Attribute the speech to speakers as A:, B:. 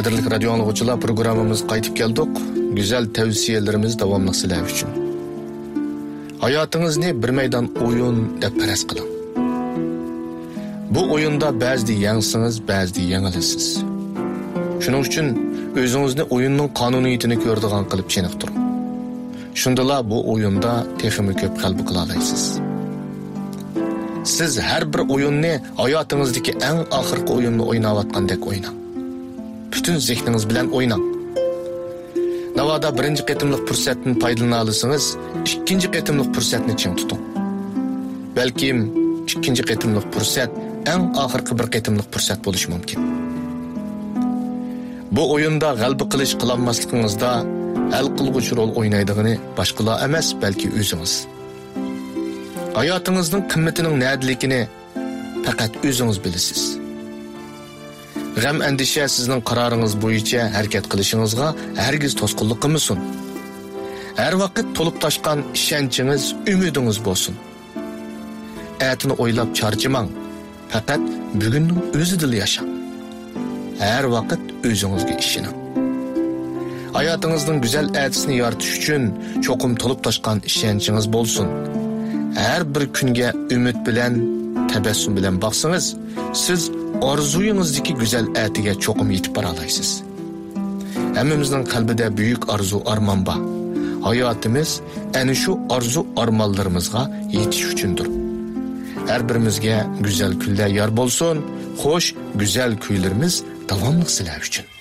A: Qadrli radio anglaguvchilar, programmamiz qaytib keldik. Güzel tavsiyelerimiz davomli sizlar uchun. Hayotingizni bir maydon o'yin deb faraz qiling. Bu o'yinda ba'zida yengsiz, ba'zida yengilasiz. Shuning uchun o'zingizni o'yinning qonuniyatini ko'radigan qilib chiniqtiring. Shundala bu o'yinda texnik ko'p qalbi qila olasiz. Siz har bir o'yinni hayotingizdagi eng oxirgi o'yinni o'ynayotgandek o'ynang. Bütün zihningiz bilan o'ynang. Navada birinchi qatimlik fursatdan foydalana olsangiz, ikkinchi qatimlik fursatni ching tuting. Balkim ikkinchi qatimlik fursat eng oxirgi bir qatimlik fursat bo'lishi mumkin. Bu o'yinda g'alaba qilish qilinmasligingizda hal qilguvchi rol o'ynaydigini boshqalar emas, balki o'zingiz. Hayotingizning qimmatining nadiligini faqat o'zingiz bilasiz. G'am andisha sizning qaroringiz bo'yicha harakat qilishingizga hargiz to'sqinlik qilmasin. Har vaqt to'lib toshgan ishonchingiz, umidingiz bo'lsin. Atini o'ylab charchamang. Faqat bugunning o'zida yashang. Har vaqt o'zingizga ishoning. Hayotingizning go'zal atisini yaratish uchun cho'qim to'lib toshgan ishonchingiz bo'lsin. Her bir kunga umid bilan, tabassum bilan baksanız, siz arzuyungizdaki güzel atiga çoğum yetip bora olasız. Hammamizning qalbida büyük arzu arman bor. Hayotimiz ana shu arzu armanlarimizga yetish uchundir. Her birimizga güzel kunlar yor bo'lsin. Xo'sh, güzel kuylarimiz davomli sizlar uchun.